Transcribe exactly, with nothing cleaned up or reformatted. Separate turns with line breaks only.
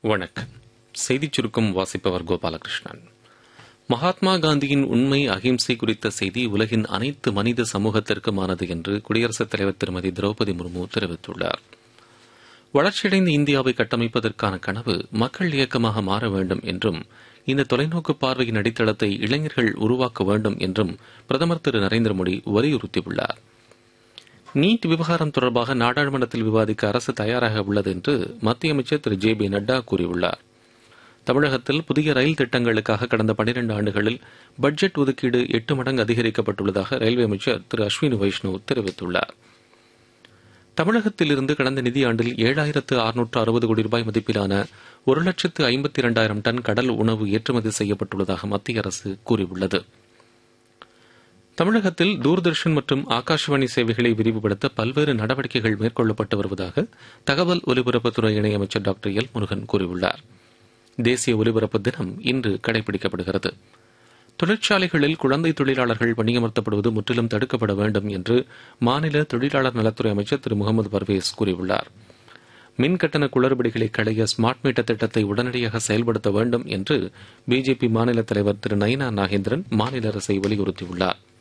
வணக்கம். செய்திச் சுருக்கம் வாசிப்பவர் கோபாலகிருஷ்ணன். மகாத்மா காந்தியின் உண்மை அகிம்சை குறித்த செய்தி உலகின் அனைத்து மனித சமூகத்திற்குமானது என்று குடியரசுத் தலைவர் திருமதி திரௌபதி முர்மு தெரிவித்துள்ளார். வளர்ச்சியடைந்த இந்தியாவை கட்டமைப்பதற்கான கனவு மக்கள் இயக்கமாக மாற வேண்டும் என்றும் இந்த தொலைநோக்கு பார்வையின் அடித்தளத்தை இளைஞர்கள் உருவாக்க வேண்டும் என்றும் பிரதமர் திரு நரேந்திர மோடி வலியுறுத்தியுள்ளார். நீட் விவகாரம் தொடர்பாக நாடாளுமன்றத்தில் விவாதிக்க அரசு தயாராக உள்ளது என்று மத்திய அமைச்சர் திரு ஜே பி நட்டா கூறியுள்ளார். தமிழகத்தில் புதிய ரயில் திட்டங்களுக்காக கடந்த பனிரண்டு ஆண்டுகளில் பட்ஜெட் ஒதுக்கீடு எட்டு மடங்கு அதிகரிக்கப்பட்டுள்ளதாக ரயில்வே அமைச்சர் திரு அஸ்வினி வைஷ்ணவ் தெரிவித்துள்ளார். தமிழகத்திலிருந்து கடந்த நிதியாண்டில் ஏழாயிரத்து அறுநூற்று அறுபது கோடி ரூபாய் மதிப்பிலான ஒரு லட்சத்து ஐம்பத்தி இரண்டாயிரம் டன் கடல் உணவு ஏற்றுமதி செய்யப்பட்டுள்ளதாக மத்திய அரசு கூறியுள்ளது. தமிழகத்தில் தூர்தர்ஷன் மற்றும் ஆகாஷவாணி சேவைகளை விரிவுபடுத்த பல்வேறு நடவடிக்கைகள் மேற்கொள்ளப்பட்டு வருவதாக தகவல் ஒலிபரப்புத்துறை இணையமைச்சர் டாக்டர் எல் முருகன் கூறியுள்ளார். தேசிய ஒலிபரப்பு தினம் இன்று கடைபிடிக்கப்படுகிறது. தொழிற்சாலைகளில் குழந்தை தொழிலாளர்கள் பணியமர்த்தப்படுவது முற்றிலும் தடுக்கப்பட வேண்டும் என்று மாநில தொழிலாளர் நலத்துறை அமைச்சர் திரு முகமது பர்வேஸ் கூறியுள்ளார். மின் கட்டண குளறுபடிகளை களைய ஸ்மார்ட் மீட்டர் திட்டத்தை உடனடியாக செயல்படுத்த வேண்டும் என்று பிஜேபி மாநில தலைவர் திரு நயினா நாகேந்திரன் மாநில அரசை வலியுறுத்தியுள்ளார்.